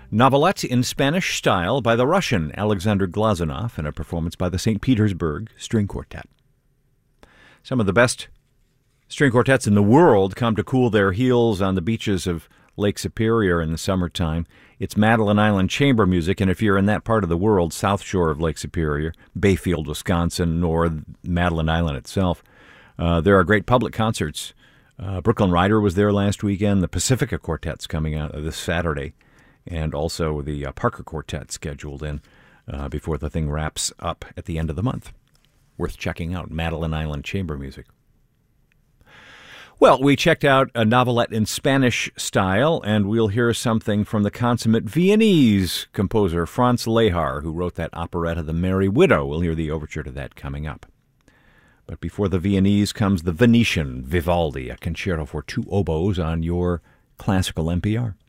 Novelette in Spanish style by the Russian Alexander Glazunov and a performance by the St. Petersburg String Quartet. Some of the best string quartets in the world come to cool their heels on the beaches of Lake Superior in the summertime. It's Madeline Island chamber music, and if you're in that part of the world, south shore of Lake Superior, Bayfield, Wisconsin, or Madeline Island itself, there are great public concerts. Brooklyn Rider was there last weekend. The Pacifica Quartet's coming out this Saturday, and also the Parker Quartet scheduled in before the thing wraps up at the end of the month. Worth checking out, Madeline Island chamber music. Well, we checked out a novelette in Spanish style, and we'll hear something from the consummate Viennese composer Franz Lehár, who wrote that operetta, The Merry Widow. We'll hear the overture to that coming up. But before the Viennese comes the Venetian Vivaldi, a concerto for two oboes on your classical NPR.